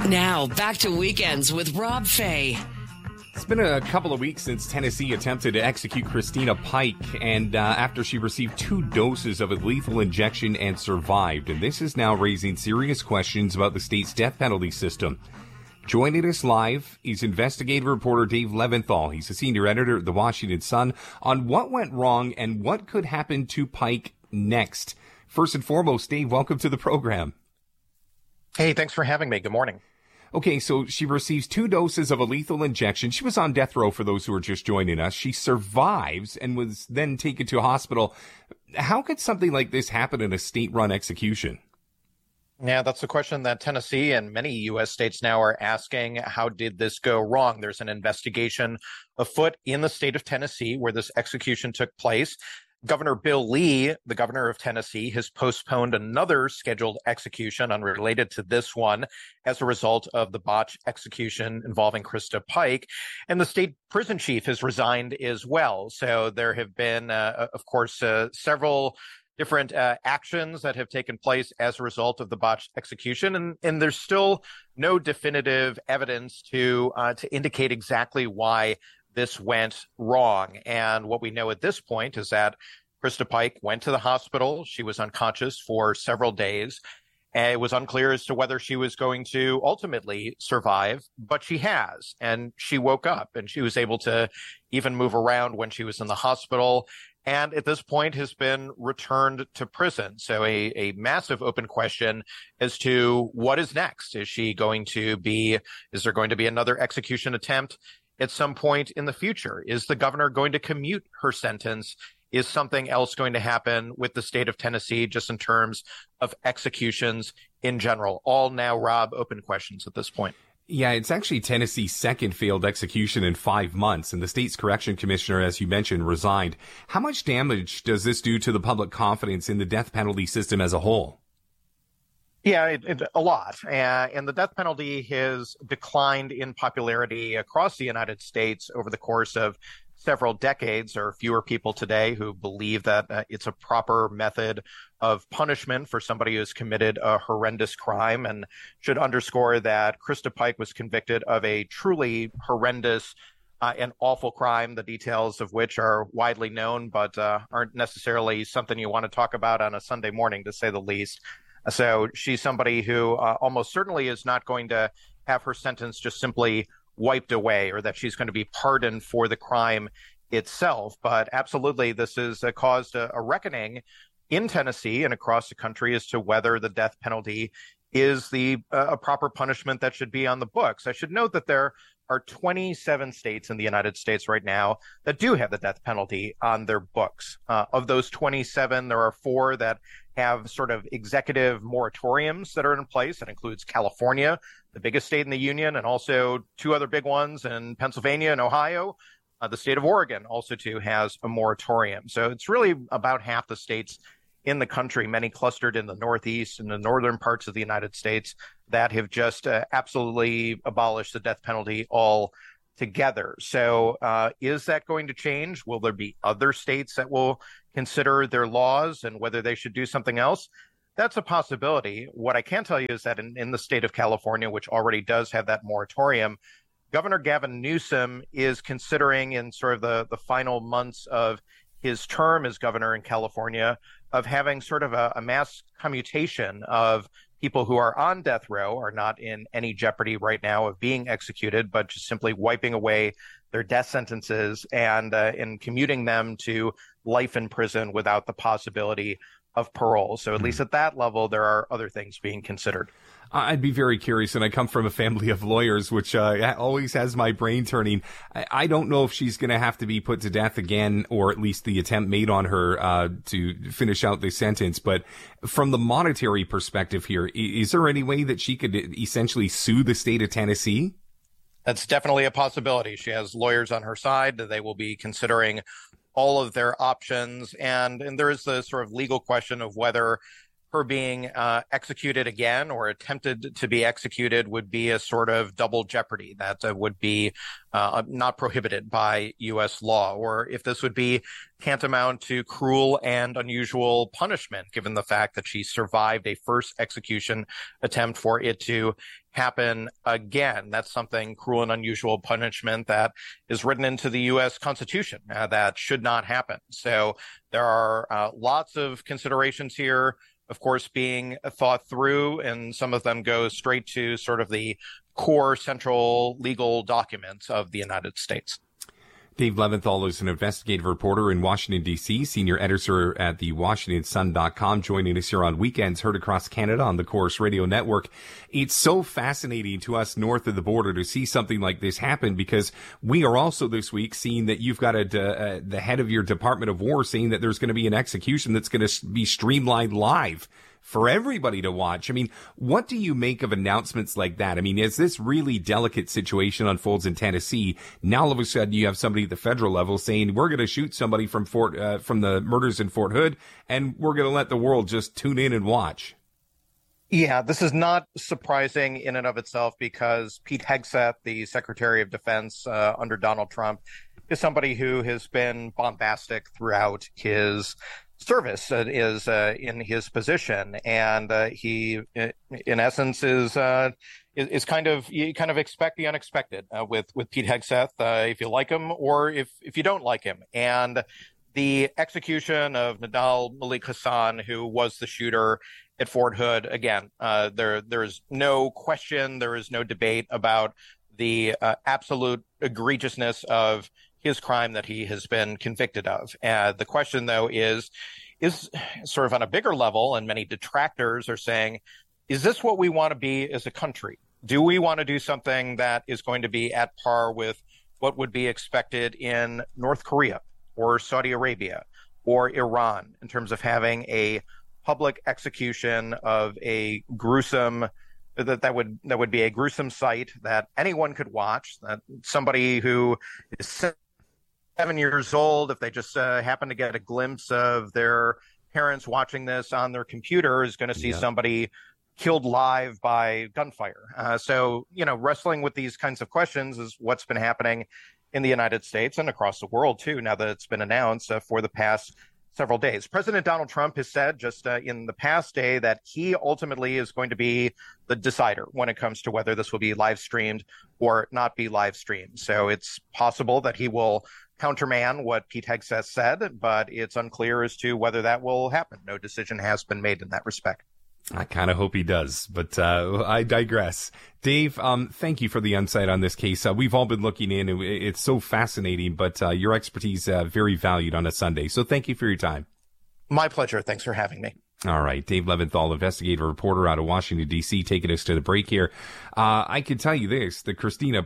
Now, back to Weekends with Rob Fay. It's been a couple of weeks since Tennessee attempted to execute Christina Pike, and after she received 2 doses of a lethal injection and survived. And this is now raising serious questions about the state's death penalty system. Joining us live is investigative reporter Dave Leventhal. He's a senior editor at the Washington Sun on what went wrong and what could happen to Pike next. First and foremost, Dave, welcome to the program. Hey, thanks for having me. Good morning. Okay, so she receives 2 doses of a lethal injection. She was on death row for those who are just joining us. She survives and was then taken to a hospital. How could something like this happen in a state-run execution? Yeah, that's the question that Tennessee and many U.S. states now are asking. How did this go wrong? There's an investigation afoot in the state of Tennessee where this execution took place. Governor Bill Lee, the governor of Tennessee, has postponed another scheduled execution unrelated to this one as a result of the botched execution involving Krista Pike. And the state prison chief has resigned as well. So there have been, of course, several different actions that have taken place as a result of the botched execution. And there's still no definitive evidence to indicate exactly why this went wrong. And what we know at this point is that Krista Pike went to the hospital. She was unconscious for several days. And it was unclear as to whether she was going to ultimately survive, but she has. And she woke up and she was able to even move around when she was in the hospital. And at this point has been returned to prison. So a massive open question as to what is next. Is there going to be another execution attempt at some point in the future? Is the governor going to commute her sentence? Is something else going to happen with the state of Tennessee just in terms of executions in general? All now, Rob, open questions at this point. Yeah, it's actually Tennessee's second failed execution in 5 months, and the state's correction commissioner, as you mentioned, resigned. How much damage does this do to the public confidence in the death penalty system as a whole? Yeah, a lot. And the death penalty has declined in popularity across the United States over the course of several decades. There are fewer people today who believe that it's a proper method of punishment for somebody who's committed a horrendous crime, and should underscore that Krista Pike was convicted of a truly horrendous and awful crime, the details of which are widely known, but aren't necessarily something you want to talk about on a Sunday morning, to say the least. So she's somebody who almost certainly is not going to have her sentence just simply wiped away, or that she's going to be pardoned for the crime itself. But absolutely, this has caused a reckoning in Tennessee and across the country as to whether the death penalty is a proper punishment that should be on the books. I should note that there are 27 states in the United States right now that do have the death penalty on their books. Of those 27, there are 4 that have sort of executive moratoriums that are in place. That includes California, the biggest state in the union, and also 2 other big ones in Pennsylvania and Ohio. The state of Oregon also too has a moratorium. So it's really about half the states in the country, many clustered in the Northeast and the northern parts of the United States, that have just absolutely abolished the death penalty altogether. So is that going to change? Will there be other states that will consider their laws and whether they should do something else? That's a possibility. What I can tell you is that in the state of California, which already does have that moratorium, Governor Gavin Newsom is considering, in sort of the final months of his term as governor in California, of having sort of a mass commutation of people who are on death row, are not in any jeopardy right now of being executed, but just simply wiping away their death sentences and commuting them to life in prison without the possibility of parole. So at least at that level, there are other things being considered. I'd be very curious, and I come from a family of lawyers, which always has my brain turning. I don't know if she's going to have to be put to death again, or at least the attempt made on her to finish out the sentence. But from the monetary perspective here, is there any way that she could essentially sue the state of Tennessee? That's definitely a possibility. She has lawyers on her side. They will be considering all of their options. And there is the sort of legal question of whether her being executed again or attempted to be executed would be a sort of double jeopardy that would be not prohibited by U.S. law, or if this would be tantamount to cruel and unusual punishment, given the fact that she survived a first execution attempt for it to happen again. That's something, cruel and unusual punishment, that is written into the U.S. Constitution that should not happen. So there are lots of considerations here, of course, being thought through, and some of them go straight to sort of the core central legal documents of the United States. Dave Leventhal is an investigative reporter in Washington, D.C., senior editor at the WashingtonSun.com, joining us here on Weekends, heard across Canada on the Corus Radio Network. It's so fascinating to us north of the border to see something like this happen, because we are also this week seeing that you've got the head of your Department of War saying that there's going to be an execution that's going to be streamlined live for everybody to watch. I mean, what do you make of announcements like that? I mean, as this really delicate situation unfolds in Tennessee, now all of a sudden you have somebody at the federal level saying, we're going to shoot somebody from the murders in Fort Hood, and we're going to let the world just tune in and watch. Yeah, this is not surprising in and of itself, because Pete Hegseth, the Secretary of Defense under Donald Trump, is somebody who has been bombastic throughout his service, is in his position, and he, in essence, is kind of, you kind of expect the unexpected with Pete Hegseth, if you like him or if you don't like him. And the execution of Nidal Malik Hasan, who was the shooter at Fort Hood, again, there is no question, there is no debate about the absolute egregiousness of his crime that he has been convicted of. The question, though, is sort of on a bigger level, and many detractors are saying, is this what we want to be as a country? Do we want to do something that is going to be at par with what would be expected in North Korea or Saudi Arabia or Iran, in terms of having a public execution of a gruesome that would be a gruesome sight that anyone could watch, that somebody who is 7 years old, if they just happen to get a glimpse of their parents watching this on their computer, is going to see somebody killed live by gunfire. So, wrestling with these kinds of questions is what's been happening in the United States and across the world, too, now that it's been announced for the past several days. President Donald Trump has said just in the past day that he ultimately is going to be the decider when it comes to whether this will be live streamed or not be live streamed. So it's possible that he will countermand what Pete Hegseth said, but it's unclear as to whether that will happen. No decision has been made in that respect. I kind of hope he does, but I digress. Dave, thank you for the insight on this case. We've all been looking in. It's so fascinating, but your expertise very valued on a Sunday. So thank you for your time. My pleasure. Thanks for having me. All right. Dave Leventhal, investigative reporter out of Washington, D.C., taking us to the break here. I can tell you this, the Christa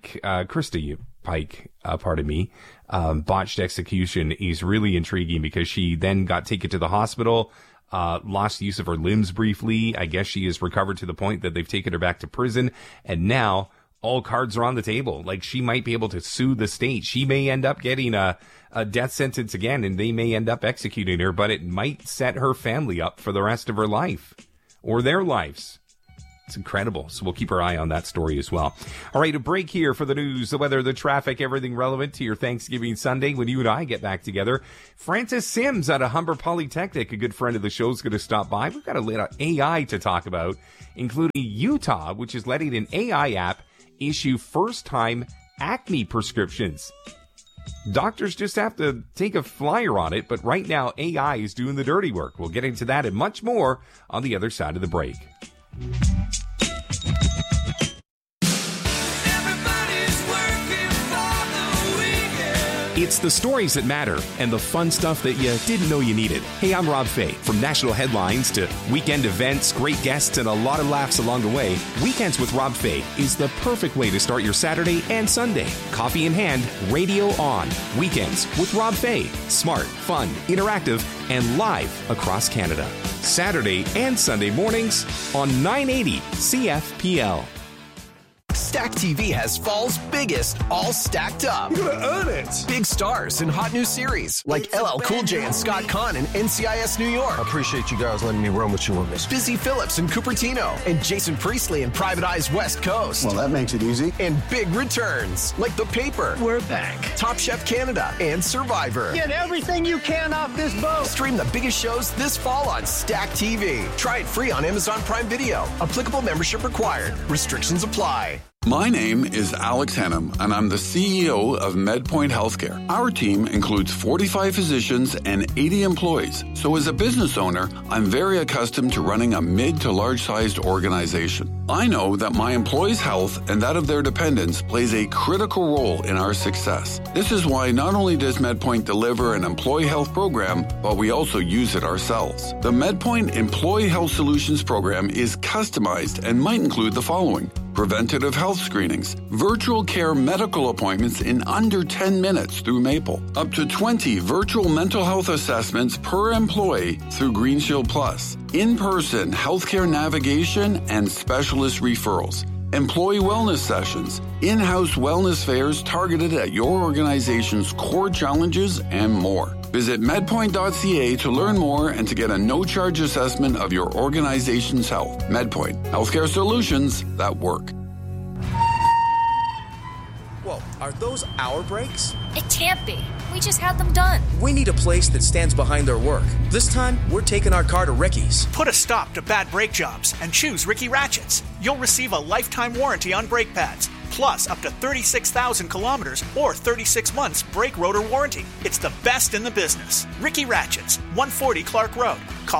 Pike, botched execution is really intriguing, because she then got taken to the hospital, lost use of her limbs briefly. I guess she is recovered to the point that they've taken her back to prison. And now all cards are on the table. Like, she might be able to sue the state. She may end up getting a death sentence again, and they may end up executing her, but it might set her family up for the rest of her life, or their lives. It's incredible. So we'll keep our eye on that story as well. All right, a break here for the news, the weather, the traffic, everything relevant to your Thanksgiving Sunday when you and I get back together. Francis Sims out of Humber Polytechnic, a good friend of the show, is going to stop by. We've got a little AI to talk about, including Utah, which is letting an AI app issue first-time acne prescriptions. Doctors just have to take a flyer on it, but right now AI is doing the dirty work. We'll get into that and much more on the other side of the break. It's the stories that matter and the fun stuff that you didn't know you needed. Hey, I'm Rob Fay. From national headlines to weekend events, great guests, and a lot of laughs along the way, Weekends with Rob Fay is the perfect way to start your Saturday and Sunday. Coffee in hand, radio on. Weekends with Rob Fay. Smart, fun, interactive, and live across Canada. Saturday and Sunday mornings on 980 CFPL. Stack TV has fall's biggest all stacked up. You're gonna earn it. Big stars in hot new series like LL Cool J and Scott Conn in NCIS New York. I appreciate you guys letting me run with you on this. Busy Phillips in Cupertino and Jason Priestley in Private Eyes West Coast. Well, that makes it easy. And big returns like The Paper. We're back. Top Chef Canada and Survivor. Get everything you can off this boat. Stream the biggest shows this fall on Stack TV. Try it free on Amazon Prime Video. Applicable membership required. Restrictions apply. My name is Alex Hannum, and I'm the CEO of MedPoint Healthcare. Our team includes 45 physicians and 80 employees. So as a business owner, I'm very accustomed to running a mid to large-sized organization. I know that my employees' health and that of their dependents plays a critical role in our success. This is why not only does MedPoint deliver an employee health program, but we also use it ourselves. The MedPoint Employee Health Solutions program is customized and might include the following: preventative health screenings, virtual care medical appointments in under 10 minutes through Maple, up to 20 virtual mental health assessments per employee through Green Shield Plus, in-person healthcare navigation and specialist referrals, employee wellness sessions, in-house wellness fairs targeted at your organization's core challenges, and more. Visit medpoint.ca to learn more and to get a no-charge assessment of your organization's health. MedPoint, healthcare solutions that work. Whoa, are those our brakes? It can't be. We just had them done. We need a place that stands behind their work. This time, we're taking our car to Ricky's. Put a stop to bad brake jobs and choose Ricky Ratchets. You'll receive a lifetime warranty on brake pads, plus up to 36,000 kilometers or 36 months brake rotor warranty. It's the best in the business. Ricky Ratchets, 140 Clark Road. Call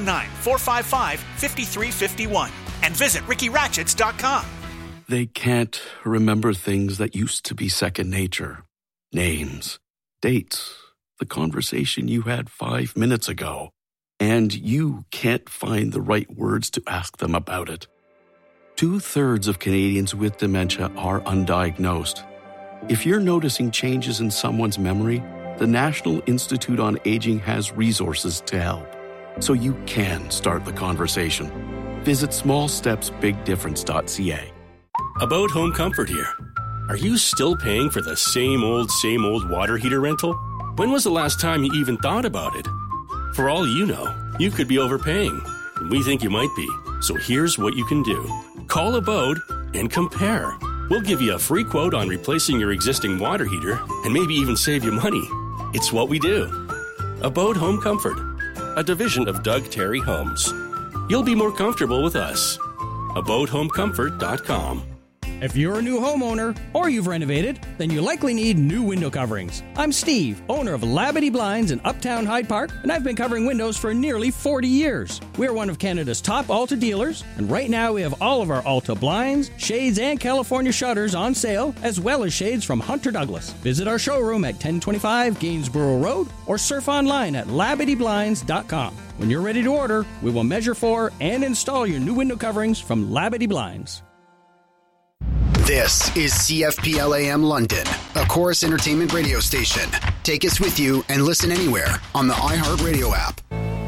519-455-5351 and visit rickyratchets.com. They can't remember things that used to be second nature. Names, dates, the conversation you had 5 minutes ago. And you can't find the right words to ask them about it. 2/3 of Canadians with dementia are undiagnosed. If you're noticing changes in someone's memory, the National Institute on Aging has resources to help, so you can start the conversation. Visit smallstepsbigdifference.ca. About Home Comfort here. Are you still paying for the same old water heater rental? When was the last time you even thought about it? For all you know, you could be overpaying. We think you might be. So here's what you can do. Call Abode and compare. We'll give you a free quote on replacing your existing water heater and maybe even save you money. It's what we do. Abode Home Comfort, a division of Doug Terry Homes. You'll be more comfortable with us. AbodeHomeComfort.com. If you're a new homeowner or you've renovated, then you likely need new window coverings. I'm Steve, owner of Labadee Blinds in Uptown Hyde Park, and I've been covering windows for nearly 40 years. We're one of Canada's top Alta dealers, and right now we have all of our Alta blinds, shades, and California shutters on sale, as well as shades from Hunter Douglas. Visit our showroom at 1025 Gainsborough Road or surf online at LabadeeBlinds.com. When you're ready to order, we will measure for and install your new window coverings from Labadee Blinds. This is CFPLAM London, a Chorus Entertainment radio station. Take us with you and listen anywhere on the iHeartRadio app.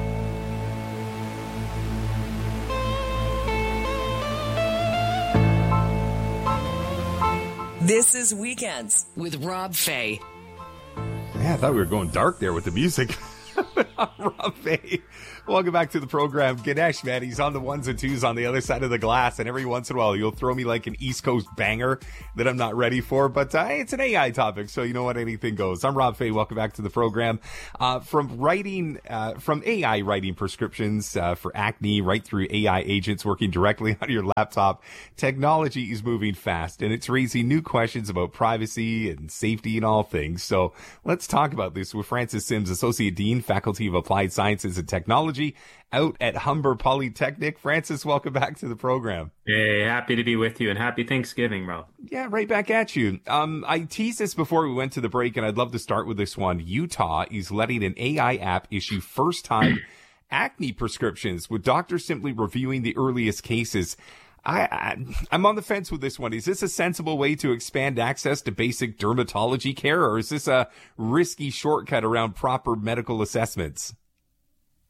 This is Weekends with Rob Fay. Yeah, I thought we were going dark there with the music. I'm Rob Fay. Welcome back to the program. Ganesh, man, he's on the ones and twos on the other side of the glass, and every once in a while you'll throw me like an East Coast banger that I'm not ready for, but it's an AI topic, so you know what, anything goes. I'm Rob Fay. Welcome back to the program. From AI writing prescriptions for acne right through AI agents working directly on your laptop, technology is moving fast, and it's raising new questions about privacy and safety and all things. So let's talk about this with Francis Sims, Associate Dean, Faculty of Applied Sciences and Technology out at Humber Polytechnic. Francis, welcome back to the program. Hey, happy to be with you, and happy Thanksgiving, Rob. Yeah, right back at you. I teased this before we went to the break, and I'd love to start with this one. Utah is letting an AI app issue first-time acne prescriptions, with doctors simply reviewing the earliest cases. I'm on the fence with this one. Is this a sensible way to expand access to basic dermatology care, or is this a risky shortcut around proper medical assessments?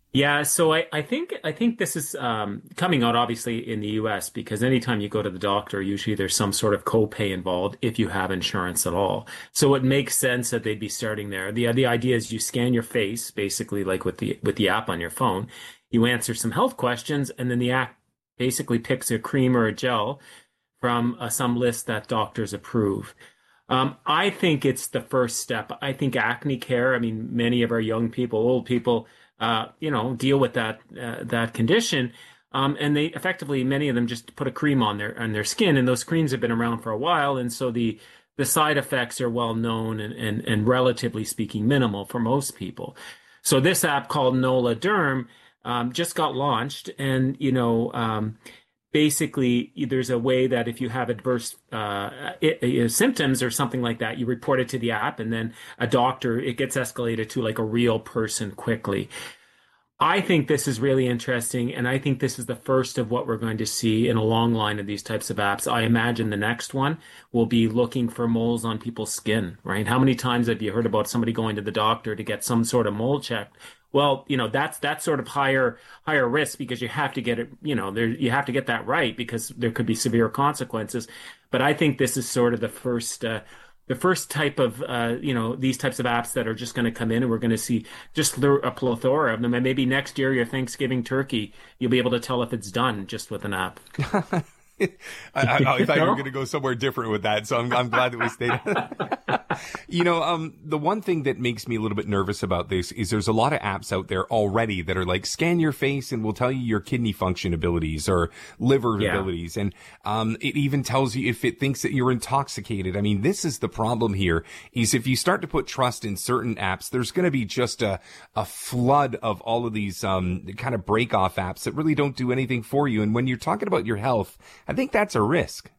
Yeah, so I think this is coming out obviously in the US, because anytime you go to the doctor, usually there's some sort of copay involved if you have insurance at all. So it makes sense that they'd be starting there. The idea is you scan your face, basically like with the app on your phone. You answer some health questions, and then the app basically picks a cream or a gel from some list that doctors approve. I think it's the first step. I think acne care, I mean, many of our young people, old people, deal with that condition. And they effectively, many of them just put a cream on their skin, and those creams have been around for a while. And so the side effects are well known and relatively speaking minimal for most people. So this app called Nola Derm just got launched, and, basically, there's a way that if you have adverse symptoms or something like that, you report it to the app, and then a doctor, it gets escalated to like a real person quickly. I think this is really interesting, and I think this is the first of what we're going to see in a long line of these types of apps. I imagine the next one will be looking for moles on people's skin, right? How many times have you heard about somebody going to the doctor to get some sort of mole checked? Well, that's sort of higher risk, because you have to get it, you have to get that right, because there could be severe consequences. But I think this is sort of the first type of, these types of apps that are just going to come in, and we're going to see just a plethora of them. And maybe next year, your Thanksgiving turkey, you'll be able to tell if it's done just with an app. I thought you were going to go somewhere different with that, so I'm glad that we stayed. The one thing that makes me a little bit nervous about this is there's a lot of apps out there already that are like, scan your face and we'll tell you your kidney function abilities or liver abilities. And it even tells you if it thinks that you're intoxicated. I mean, this is the problem here, is if you start to put trust in certain apps, there's going to be just a flood of all of these kind of break-off apps that really don't do anything for you. And when you're talking about your health, I think that's a risk.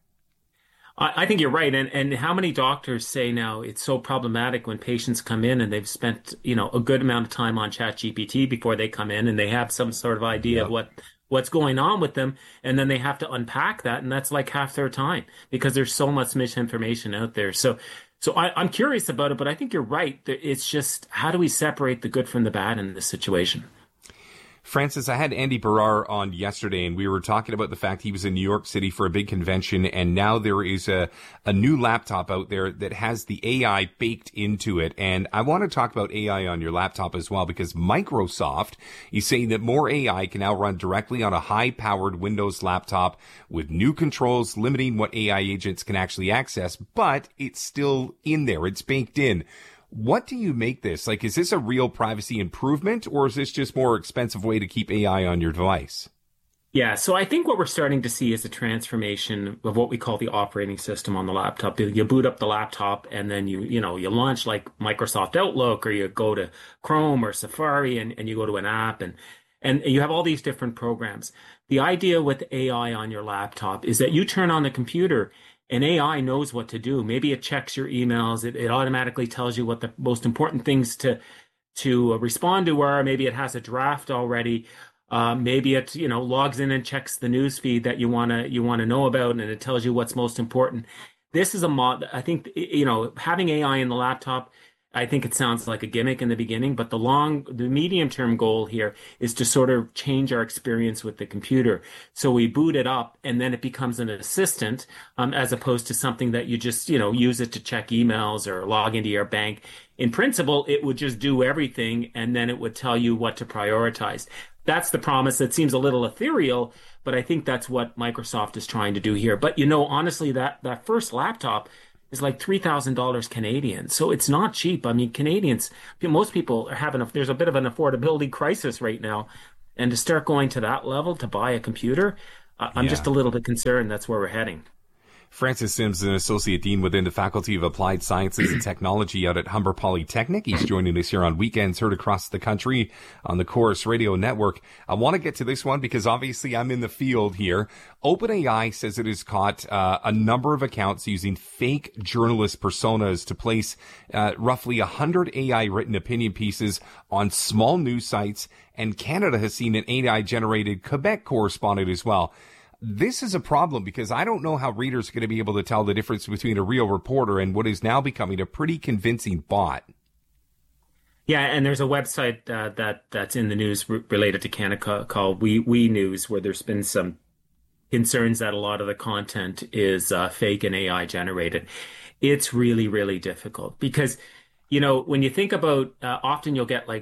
I think you're right. And how many doctors say now it's so problematic when patients come in and they've spent, a good amount of time on ChatGPT before they come in, and they have some sort of idea of what's going on with them. And then they have to unpack that. And that's like half their time, because there's so much misinformation out there. So I'm curious about it, but I think you're right. It's just, how do we separate the good from the bad in this situation? Francis, I had Andy Barrar on yesterday, and we were talking about the fact he was in New York City for a big convention, and now there is a new laptop out there that has the AI baked into it. And I want to talk about AI on your laptop as well, because Microsoft is saying that more AI can now run directly on a high-powered Windows laptop with new controls limiting what AI agents can actually access, but it's still in there. It's baked in. What do you make this? Like, is this a real privacy improvement, or is this just more expensive way to keep AI on your device? Yeah, so I think what we're starting to see is a transformation of what we call the operating system on the laptop. You boot up the laptop, and then you launch like Microsoft Outlook, or you go to Chrome or Safari, and you go to an app, and you have all these different programs. The idea with AI on your laptop is that you turn on the computer, and AI knows what to do. Maybe it checks your emails. It automatically tells you what the most important things to respond to are. Maybe it has a draft already. Maybe it logs in and checks the news feed that you wanna know about, and it tells you what's most important. This is I think having AI in the laptop, I think it sounds like a gimmick in the beginning, but the medium-term goal here is to sort of change our experience with the computer. So we boot it up, and then it becomes an assistant, as opposed to something that you just, use it to check emails or log into your bank. In principle, it would just do everything, and then it would tell you what to prioritize. That's the promise. That seems a little ethereal, but I think that's what Microsoft is trying to do here. But, honestly, that first laptop is like $3,000 Canadian. So it's not cheap. I mean, Canadians, most people are there's a bit of an affordability crisis right now. And to start going to that level to buy a computer, I'm just a little bit concerned that's where we're heading. Francis Sims, an associate dean within the Faculty of Applied Sciences and Technology out at Humber Polytechnic. He's joining us here on Weekends, heard across the country on the Chorus Radio Network. I want to get to this one because obviously I'm in the field here. OpenAI says it has caught a number of accounts using fake journalist personas to place roughly 100 AI-written opinion pieces on small news sites, and Canada has seen an AI-generated Quebec correspondent as well. This is a problem because I don't know how readers are going to be able to tell the difference between a real reporter and what is now becoming a pretty convincing bot. Yeah, and there's a website that's in the news related to Canada called We News, where there's been some concerns that a lot of the content is fake and AI generated. It's really, really difficult because, when you think about, often you'll get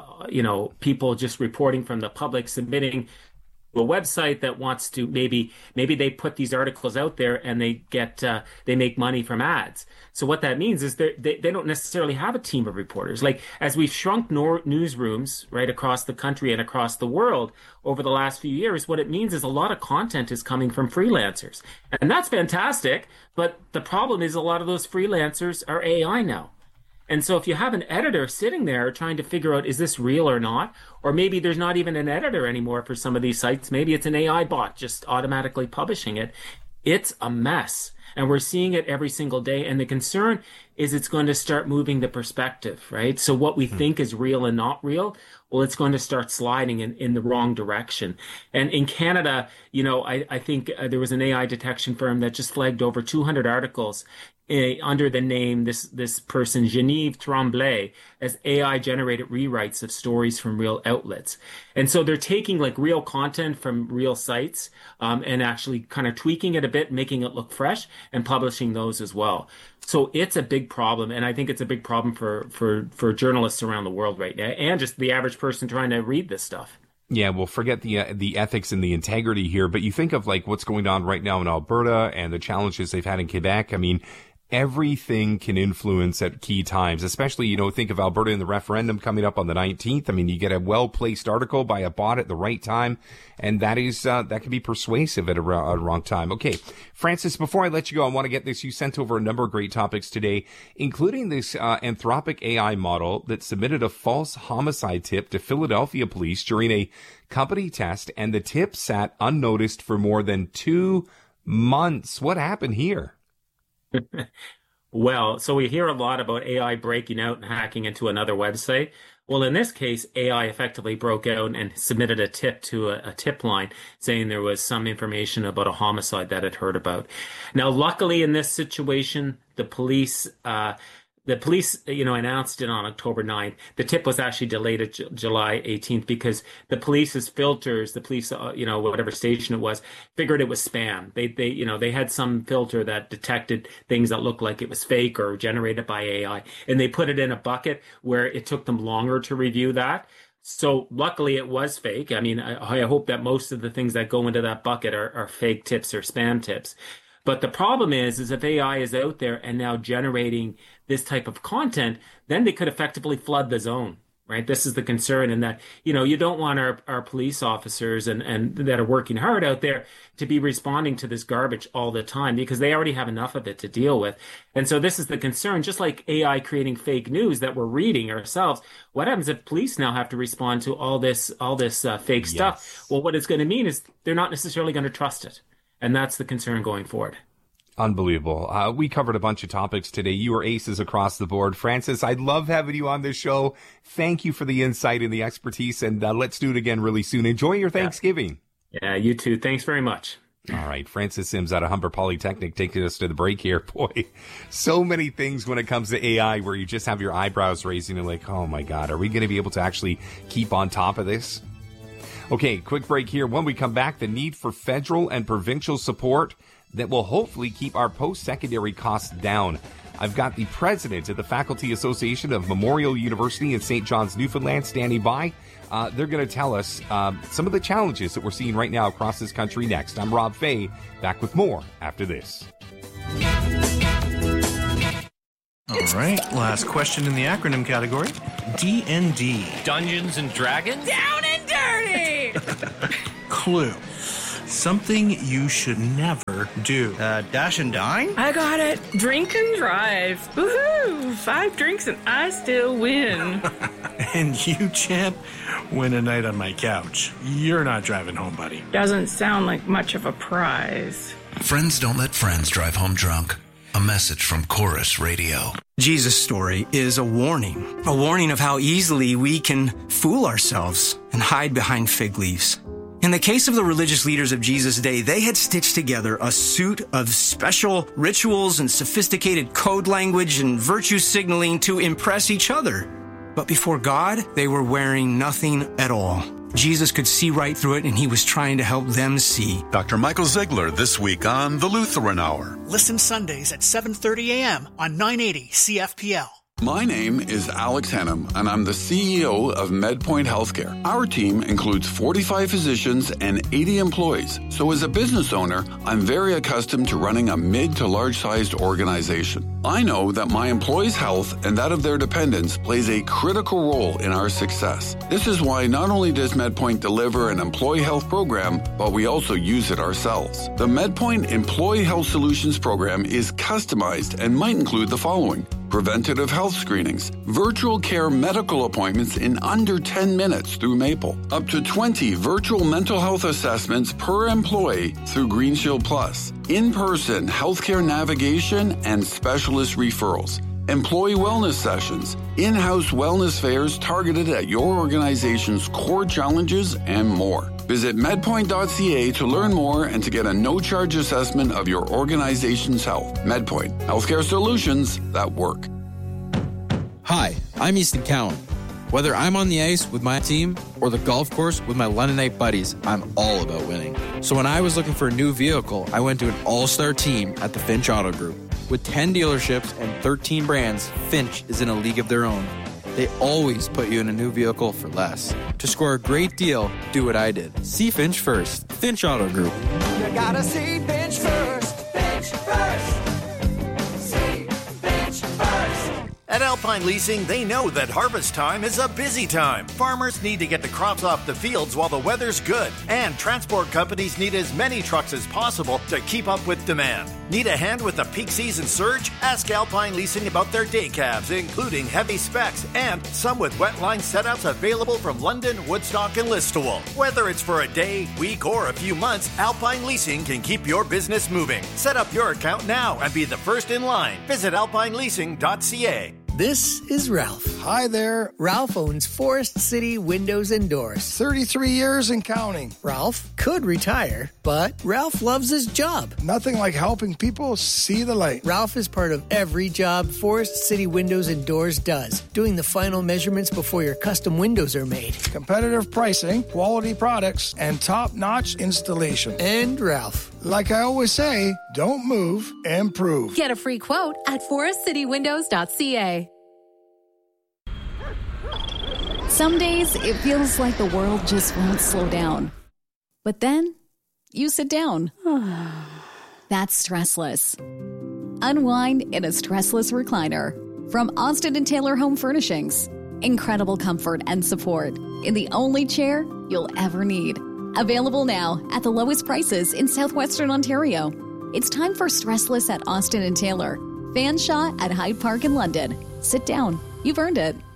people just reporting from the public, submitting to a website that wants to maybe they put these articles out there and they make money from ads. So what that means is they don't necessarily have a team of reporters. Like, as we've shrunk newsrooms right across the country and across the world over the last few years, what it means is a lot of content is coming from freelancers. And that's fantastic. But the problem is a lot of those freelancers are AI now. And so if you have an editor sitting there trying to figure out, is this real or not? Or maybe there's not even an editor anymore for some of these sites. Maybe it's an AI bot just automatically publishing it. It's a mess. And we're seeing it every single day. And the concern is it's going to start moving the perspective, right? So what we think is real and not real, well, it's going to start sliding in the wrong direction. And in Canada, I think there was an AI detection firm that just flagged over 200 articles under the name, this person, Genevieve Tremblay, as AI-generated rewrites of stories from real outlets. And so they're taking real content from real sites and actually kind of tweaking it a bit, making it look fresh, and publishing those as well. So it's a big problem, and I think it's a big problem for journalists around the world right now, and just the average person trying to read this stuff. Yeah, well, forget the ethics and the integrity here, but you think of what's going on right now in Alberta and the challenges they've had in Quebec. I mean, everything can influence at key times, especially, think of Alberta and the referendum coming up on the 19th. I mean, you get a well-placed article by a bot at the right time, and that can be persuasive at a wrong time. Okay, Francis, before I let you go, I want to get this. You sent over a number of great topics today, including this Anthropic AI model that submitted a false homicide tip to Philadelphia police during a company test, and the tip sat unnoticed for more than 2 months. What happened here? Well, so we hear a lot about AI breaking out and hacking into another website. Well, in this case, AI effectively broke out and submitted a tip to a tip line saying there was some information about a homicide that it heard about. Now, luckily in this situation, the police announced it on October 9th. The tip was actually delayed to July 18th because the police's filters, whatever station it was, figured it was spam. They had some filter that detected things that looked like it was fake or generated by AI, and they put it in a bucket where it took them longer to review that. So luckily it was fake. I mean, I hope that most of the things that go into that bucket are fake tips or spam tips. But the problem is if AI is out there and now generating this type of content, then they could effectively flood the zone, right? This is the concern, in that, you don't want our police officers and that are working hard out there to be responding to this garbage all the time, because they already have enough of it to deal with. And so this is the concern, just like AI creating fake news that we're reading ourselves. What happens if police now have to respond to all this fake stuff? Well, what it's going to mean is they're not necessarily going to trust it. And that's the concern going forward. Unbelievable. We covered a bunch of topics today. You were aces across the board. Francis, I love having you on this show. Thank you for the insight and the expertise, and let's do it again really soon. Enjoy your Thanksgiving. Yeah, you too. Thanks very much. All right. Francis Sims out of Humber Polytechnic taking us to the break here. Boy, so many things when it comes to AI where you just have your eyebrows raising and like, oh my God, are we going to be able to actually keep on top of this? Okay, quick break here. When we come back, the need for federal and provincial support that will hopefully keep our post-secondary costs down. I've got the president of the Faculty Association of Memorial University in St. John's, Newfoundland, standing by. They're going to tell us some of the challenges that we're seeing right now across this country next. I'm Rob Fay, back with more after this. All right, last question in the acronym category. D&D. Dungeons and Dragons? Down and dirty! Clue. Something you should never do. Dash and dine? I got it. Drink and drive. Woohoo! 5 drinks and I still win. And you, champ, win a night on my couch. You're not driving home, buddy. Doesn't sound like much of a prize. Friends don't let friends drive home drunk. A message from Chorus Radio. Jesus' story is a warning of how easily we can fool ourselves and hide behind fig leaves. In the case of the religious leaders of Jesus' day, they had stitched together a suit of special rituals and sophisticated code language and virtue signaling to impress each other. But before God, they were wearing nothing at all. Jesus could see right through it, and he was trying to help them see. Dr. Michael Ziegler this week on The Lutheran Hour. Listen Sundays at 7:30 a.m. on 980 CFPL. My name is Alex Hennum, and I'm the CEO of MedPoint Healthcare. Our team includes 45 physicians and 80 employees. So as a business owner, I'm very accustomed to running a mid to large-sized organization. I know that my employees' health and that of their dependents plays a critical role in our success. This is why not only does MedPoint deliver an employee health program, but we also use it ourselves. The MedPoint Employee Health Solutions program is customized and might include the following: preventative health screenings, virtual care medical appointments in under 10 minutes through Maple, up to 20 virtual mental health assessments per employee through Green Shield Plus, in-person healthcare navigation and specialist referrals, employee wellness sessions, in-house wellness fairs targeted at your organization's core challenges, and more. Visit medpoint.ca to learn more and to get a no-charge assessment of your organization's health. MedPoint, healthcare solutions that work. Hi, I'm Easton Cowan. Whether I'm on the ice with my team or the golf course with my Londonite buddies, I'm all about winning. So when I was looking for a new vehicle, I went to an all-star team at the Finch Auto Group. With 10 dealerships and 13 brands, Finch is in a league of their own. They always put you in a new vehicle for less. To score a great deal, do what I did. See Finch first. Finch Auto Group. You gotta see Finch first. Finch first. See Finch first. At Alpine Leasing, they know that harvest time is a busy time. Farmers need to get the crops off the fields while the weather's good. And transport companies need as many trucks as possible to keep up with demand. Need a hand with the peak season surge? Ask Alpine Leasing about their day cabs, including heavy specs and some with wet line setups available from London, Woodstock, and Listowel. Whether it's for a day, week, or a few months, Alpine Leasing can keep your business moving. Set up your account now and be the first in line. Visit alpineleasing.ca. This is Ralph. Hi there. Ralph owns Forest City Windows and Doors. 33 years and counting. Ralph could retire, but Ralph loves his job. Nothing like helping people see the light. Ralph is part of every job Forest City Windows and Doors does, doing the final measurements before your custom windows are made. Competitive pricing, quality products, and top-notch installation. And Ralph. Like I always say, don't move, improve. Get a free quote at forestcitywindows.ca. Some days it feels like the world just won't slow down. But then you sit down. That's Stressless. Unwind in a stressless recliner from Austin & Taylor Home Furnishings. Incredible comfort and support in the only chair you'll ever need. Available now at the lowest prices in southwestern Ontario. It's time for Stressless at Austin & Taylor. Fanshawe at Hyde Park in London. Sit down. You've earned it.